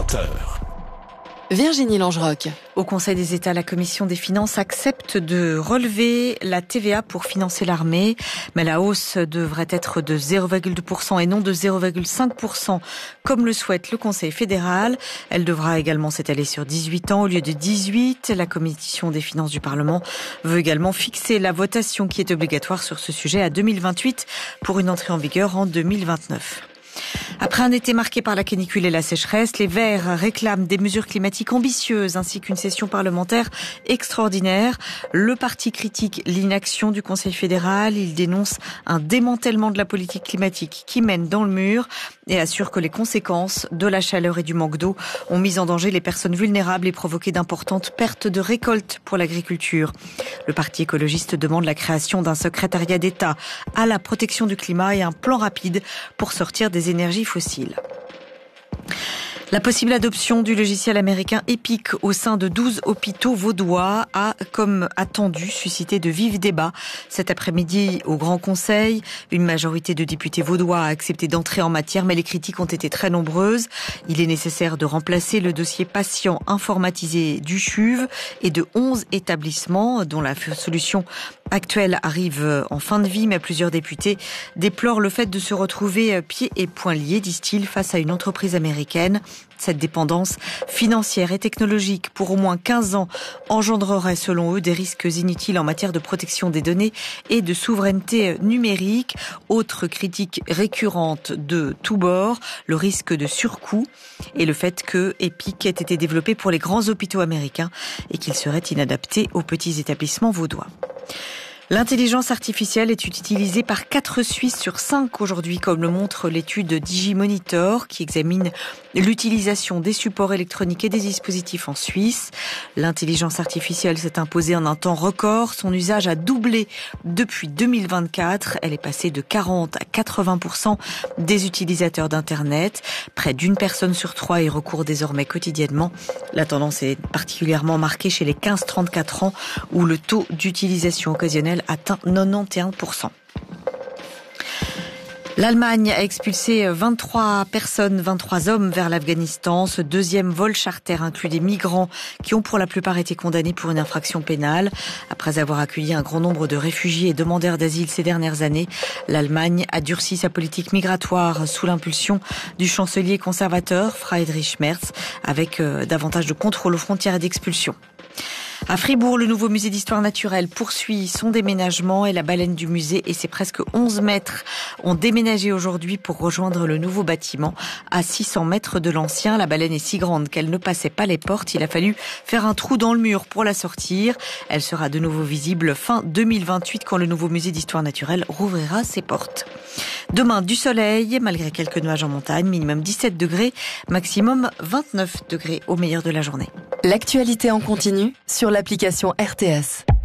20h. Virginie Langeroc. Au Conseil des États, la Commission des finances accepte de relever la TVA pour financer l'armée, mais la hausse devrait être de 0,2% et non de 0,5% comme le souhaite le Conseil fédéral. Elle devra également s'étaler sur 18 ans au lieu de 18. La Commission des finances du Parlement veut également fixer la votation qui est obligatoire sur ce sujet à 2028 pour une entrée en vigueur en 2029. Après un été marqué par la canicule et la sécheresse, les Verts réclament des mesures climatiques ambitieuses ainsi qu'une session parlementaire extraordinaire. Le parti critique l'inaction du Conseil fédéral. Il dénonce un démantèlement de la politique climatique qui mène dans le mur et assure que les conséquences de la chaleur et du manque d'eau ont mis en danger les personnes vulnérables et provoqué d'importantes pertes de récoltes pour l'agriculture. Le parti écologiste demande la création d'un secrétariat d'État à la protection du climat et un plan rapide pour sortir des énergies fossiles. La possible adoption du logiciel américain Epic au sein de 12 hôpitaux vaudois a, comme attendu, suscité de vifs débats. Cet après-midi, au Grand Conseil, une majorité de députés vaudois a accepté d'entrer en matière, mais les critiques ont été très nombreuses. Il est nécessaire de remplacer le dossier patient informatisé du CHUV et de 11 établissements dont la solution actuelle arrive en fin de vie, mais plusieurs députés déplorent le fait de se retrouver pieds et poings liés, disent-ils, face à une entreprise américaine. Cette dépendance financière et technologique pour au moins 15 ans engendrerait, selon eux, des risques inutiles en matière de protection des données et de souveraineté numérique. Autre critique récurrente de tous bords, le risque de surcoût et le fait que Epic ait été développé pour les grands hôpitaux américains et qu'il serait inadapté aux petits établissements vaudois. L'intelligence artificielle est utilisée par 4 Suisses sur 5 aujourd'hui, comme le montre l'étude DigiMonitor, qui examine l'utilisation des supports électroniques et des dispositifs en Suisse. L'intelligence artificielle s'est imposée en un temps record. Son usage a doublé depuis 2024. Elle est passée de 40 à 80% des utilisateurs d'Internet. Près d'une personne sur 3 y recourt désormais quotidiennement. La tendance est particulièrement marquée chez les 15-34 ans, où le taux d'utilisation occasionnelle atteint 91%. L'Allemagne a expulsé 23 hommes vers l'Afghanistan. Ce deuxième vol charter inclut des migrants qui ont pour la plupart été condamnés pour une infraction pénale. Après avoir accueilli un grand nombre de réfugiés et demandeurs d'asile ces dernières années, l'Allemagne a durci sa politique migratoire sous l'impulsion du chancelier conservateur Friedrich Merz, avec davantage de contrôle aux frontières et d'expulsion. À Fribourg, le nouveau musée d'histoire naturelle poursuit son déménagement et la baleine du musée et ses presque 11 mètres ont déménagé aujourd'hui pour rejoindre le nouveau bâtiment à 600 mètres de l'ancien. La baleine est si grande qu'elle ne passait pas les portes. Il a fallu faire un trou dans le mur pour la sortir. Elle sera de nouveau visible fin 2028 quand le nouveau musée d'histoire naturelle rouvrira ses portes. Demain, du soleil, malgré quelques nuages en montagne, minimum 17 degrés, maximum 29 degrés au meilleur de la journée. L'actualité en continu sur l'application RTS.